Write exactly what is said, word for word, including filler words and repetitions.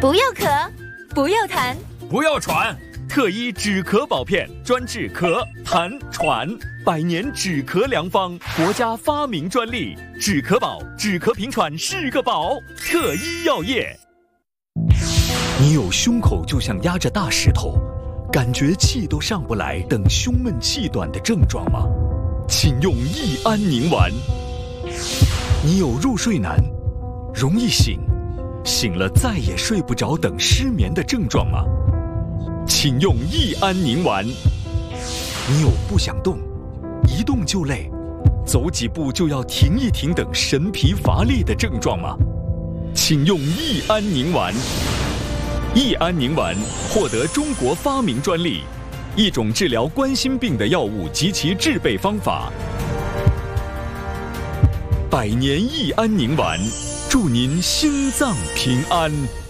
不要咳，不要痰， 不要喘。特医止咳宝片，专治咳、痰、喘，百年止咳良方，国家发明专利。止咳宝，止咳平喘是个宝。特医药业。 你有胸口就像压着大石头，感觉气都上不来等胸闷气短的症状吗？请用益安宁丸。你有入睡难，容易醒，醒了再也睡不着等失眠的症状吗？请用益安宁丸。你有不想动，一动就累，走几步就要停一停等神疲乏力的症状吗？请用益安宁丸。益安宁丸获得中国发明专利，一种治疗冠心病的药物及其制备方法。百年益安宁丸，祝您心脏平安。